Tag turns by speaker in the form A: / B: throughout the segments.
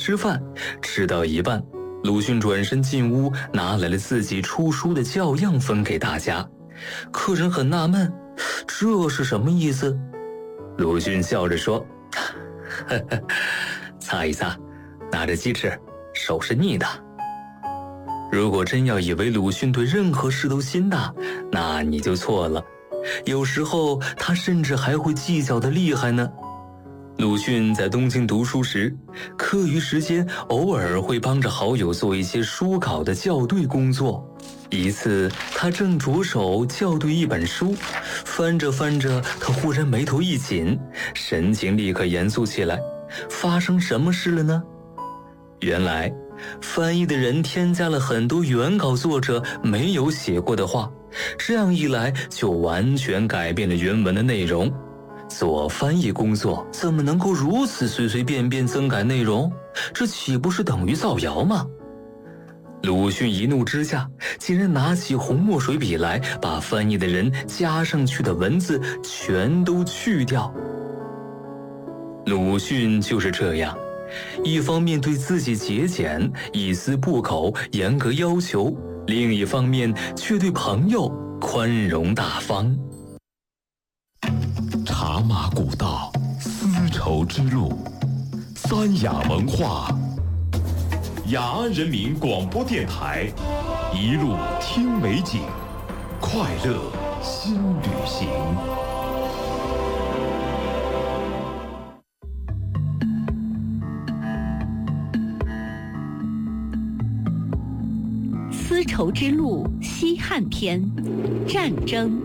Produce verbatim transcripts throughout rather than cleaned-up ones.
A: 吃饭，吃到一半，鲁迅转身进屋，拿来了自己出书的教样分给大家。客人很纳闷，这是什么意思？鲁迅笑着说，呵呵，擦一擦，拿着鸡翅，手是腻的。如果真要以为鲁迅对任何事都心大，那你就错了。有时候他甚至还会计较得厉害呢。鲁迅在东京读书时，课余时间偶尔会帮着好友做一些书稿的校对工作。一次，他正着手校对一本书，翻着翻着，他忽然眉头一紧，神情立刻严肃起来。发生什么事了呢？原来，翻译的人添加了很多原稿作者没有写过的话，这样一来就完全改变了原文的内容。做翻译工作怎么能够如此随随便便增改内容？这岂不是等于造谣吗？鲁迅一怒之下，竟然拿起红墨水笔来，把翻译的人加上去的文字全都去掉。鲁迅就是这样，一方面对自己节俭，一丝不苟，严格要求，另一方面却对朋友宽容大方。
B: 茶马古道，丝绸之路，三雅文化，雅安人民广播电台，一路听美景，快乐新旅行。
C: 丝绸之路西汉篇，战争。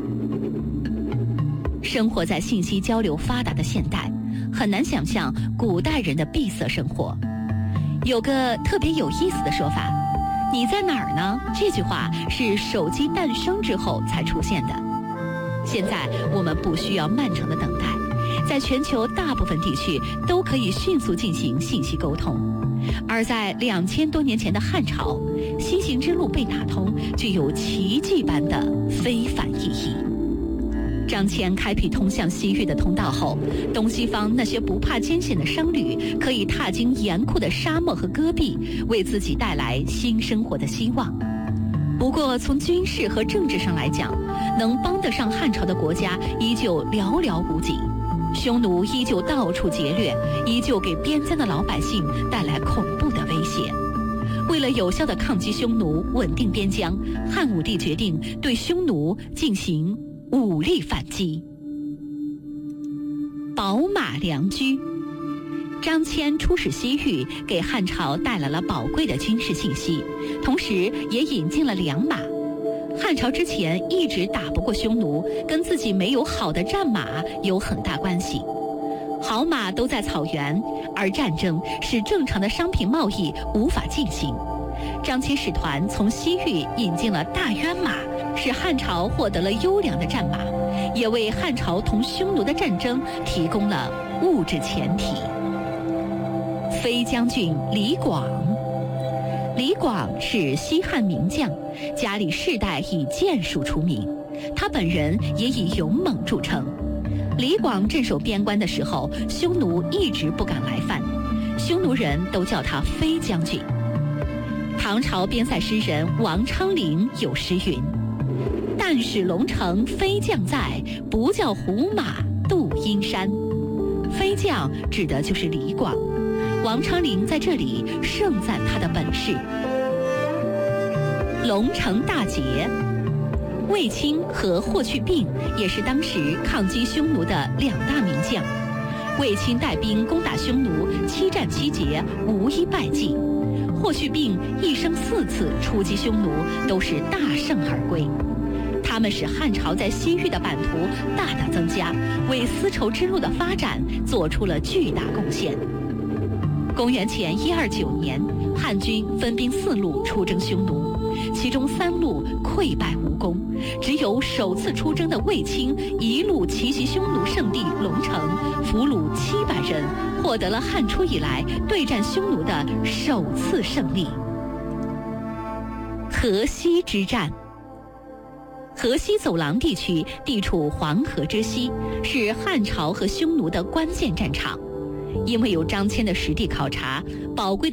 C: 生活在信息交流发达的现代，很难想象古代人的闭塞生活。有个特别有意思的说法，你在哪儿呢？这句话是手机诞生之后才出现的。现在我们不需要漫长的等待，在全球大部分地区都可以迅速进行信息沟通。而在两千多年前的汉朝，西行之路被打通，具有奇迹般的非凡意义。张骞开辟通向西域的通道后，东西方那些不怕艰险的商旅可以踏经严酷的沙漠和戈壁，为自己带来新生活的希望。不过从军事和政治上来讲，能帮得上汉朝的国家依旧寥寥无几，匈奴依旧到处劫掠，依旧给边疆的老百姓带来恐怖的威胁。为了有效地抗击匈奴，稳定边疆，汉武帝决定对匈奴进行武力反击。宝马良驹。张骞出使西域，给汉朝带来了宝贵的军事信息，同时也引进了良马。汉朝之前一直打不过匈奴，跟自己没有好的战马有很大关系。好马都在草原，而战争使正常的商品贸易无法进行。张骞使团从西域引进了大渊马，使汉朝获得了优良的战马，也为汉朝同匈奴的战争提供了物质前提。飞将军李广。李广是西汉名将，家里世代以剑术出名，他本人也以勇猛著称。李广镇守边关的时候，匈奴一直不敢来犯，匈奴人都叫他飞将军。唐朝边塞诗人王昌龄有诗云：但使龙城飞将在，不教胡马度阴山。飞将指的就是李广，王昌龄在这里盛赞他的本事。龙城大捷。卫青和霍去病也是当时抗击匈奴的两大名将。卫青带兵攻打匈奴，七战七捷，无一败绩。霍去病一生四次出击匈奴，都是大胜而归。他们使汉朝在西域的版图大大增加，为丝绸之路的发展做出了巨大贡献。公元前一二九年，汉军分兵四路出征匈奴，其中三路溃败无功，只有首次出征的卫青一路奇袭匈奴圣地龙城，俘虏七百人，获得了汉初以来对战匈奴的首次胜利。河西之战。河西走廊地区地处黄河之西，是汉朝和匈奴的关键战场。因为有张骞的实地考察，宝贵的